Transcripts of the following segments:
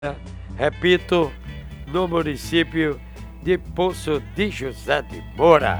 repito, no município de Poço de José de Moura.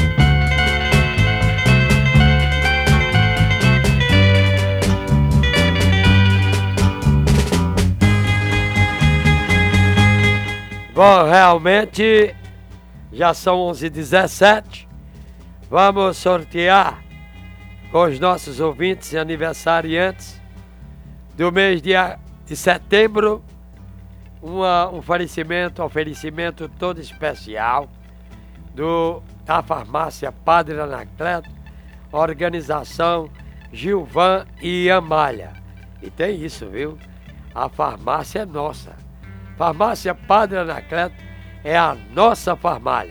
Bom, realmente já são 11h17. Vamos sortear com os nossos ouvintes e aniversariantes do mês de setembro um oferecimento todo especial da farmácia Padre Anacleto, organização Gilvan e Amália. E tem isso, viu? A farmácia é nossa. Farmácia Padre Anacleto é a nossa farmácia.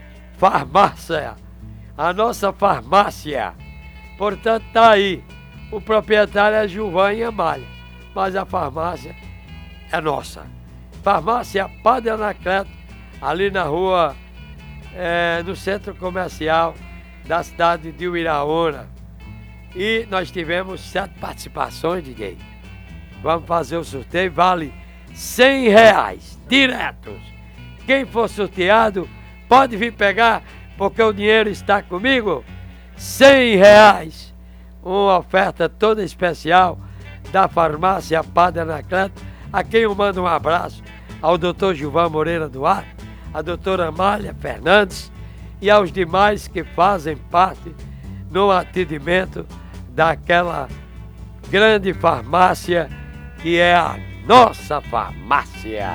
A nossa farmácia. Portanto, tá aí. O proprietário é Gilvan e Amália, mas a farmácia é nossa. Farmácia Padre Anacleto, ali na rua, no centro comercial da cidade de Uiraúna. E nós tivemos 7 participações, DJ. Vamos fazer o sorteio, vale R$100 diretos. Quem for sorteado pode vir pegar, porque o dinheiro está comigo. R$100. Uma oferta toda especial da farmácia Padre Anacleto, a quem eu mando um abraço, ao Dr. Gilvan Moreira Duarte, a doutora Amália Fernandes e aos demais que fazem parte no atendimento daquela grande farmácia que é a nossa farmácia.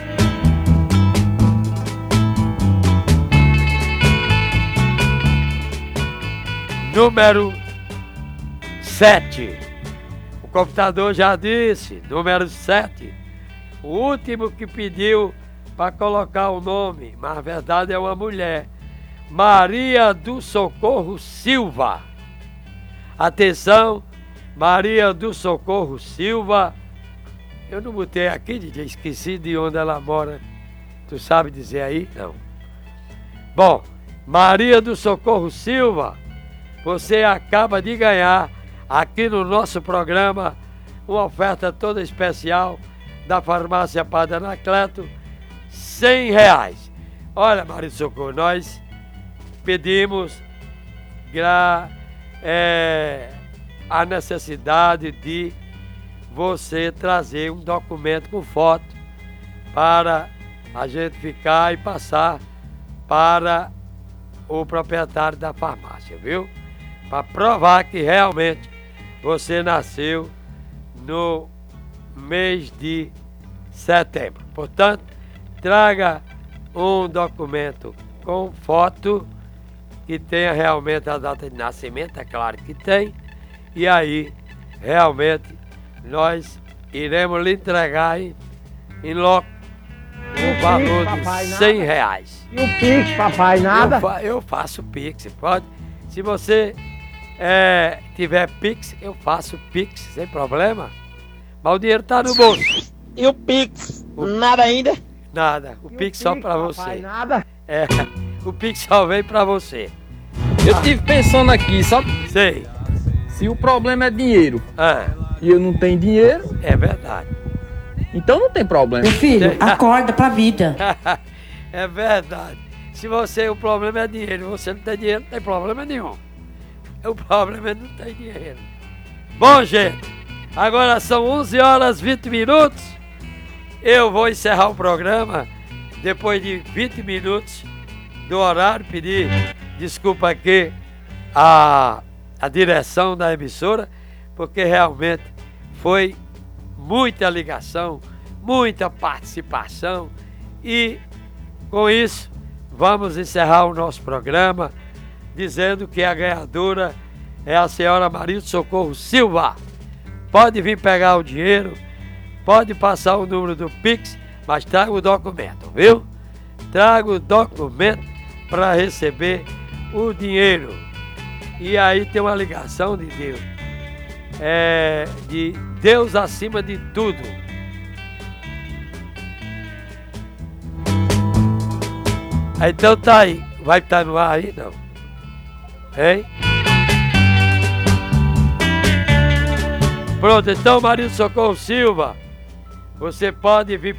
Número 7. O computador já disse, número 7. O último que pediu para colocar o nome, mas na verdade é uma mulher. Maria do Socorro Silva. Atenção, Maria do Socorro Silva. Eu não botei aqui, DJ, esqueci de onde ela mora. Tu sabe dizer aí? Não. Bom, Maria do Socorro Silva, você acaba de ganhar aqui no nosso programa uma oferta toda especial da farmácia Padre Anacleto, R$100. Olha, Maria do Socorro, nós pedimos a necessidade de você trazer um documento com foto para a gente ficar e passar para o proprietário da farmácia, viu? Para provar que realmente você nasceu no mês de setembro. Portanto, traga um documento com foto que tenha realmente a data de nascimento, é claro que tem, e aí realmente nós iremos lhe entregar em loco o valor de R$100. E o Pix, papai, nada? Eu faço Pix, pode. Se você tiver Pix, eu faço Pix, sem problema. Mas o dinheiro tá no bolso. E o Pix? Nada ainda? Nada, o Pix só pra você. Papai, nada? O Pix só vem pra você. Eu tive pensando aqui, sabe? Sei. Se o problema é dinheiro e eu não tenho dinheiro, É verdade. então não tem problema. Meu filho, acorda pra vida. É verdade. Se o problema é dinheiro, você não tem dinheiro, não tem problema nenhum. O problema é não ter dinheiro. Bom, gente, agora são 11h20. Eu vou encerrar o programa depois de 20 minutos do horário. Pedir desculpa aqui a direção da emissora, porque realmente foi muita ligação, muita participação, e com isso vamos encerrar o nosso programa dizendo que a ganhadora é a senhora Maria do Socorro Silva. Pode vir pegar o dinheiro, pode passar o número do Pix, mas traga o documento, viu? Traga o documento para receber o dinheiro. E aí tem uma ligação de Deus. De Deus acima de tudo. Então tá aí. Vai estar no ar aí, não? Hein? Pronto, então Maria do Socorro Silva, Você pode vir